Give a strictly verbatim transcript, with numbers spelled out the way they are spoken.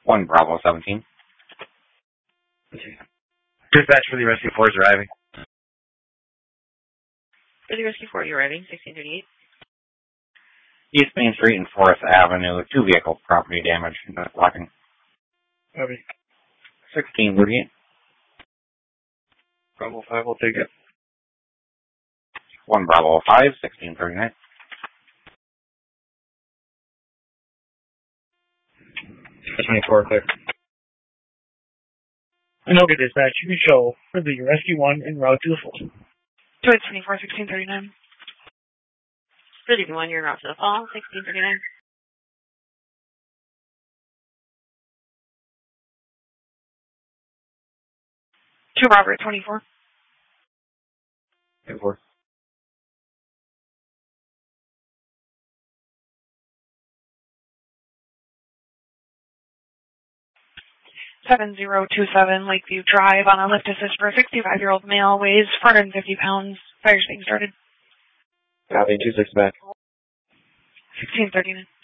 one Bravo seventeen. Dispatch for the Rescue Force arriving. For the Rescue four, you're arriving, sixteen thirty-eight. East Main Street and Forest Avenue, two vehicle property damage. Blocking. Copy. sixteen thirty-eight. Bravo five, we'll take it. one Bravo five, sixteen thirty-nine. twenty-four, clear. And okay, dispatch, you can show for the Rescue one en route to the Falls. Two eight twenty-four, sixteen thirty-nine. For the one, you're en route to the Falls, sixteen thirty-nine. Two Robert twenty-four. twenty-four. seven zero two seven Lakeview Drive on a lift assist for a sixty-five-year-old male, weighs four hundred fifty pounds. Fire's being started. Copy, two six back. sixteen thirty-nine.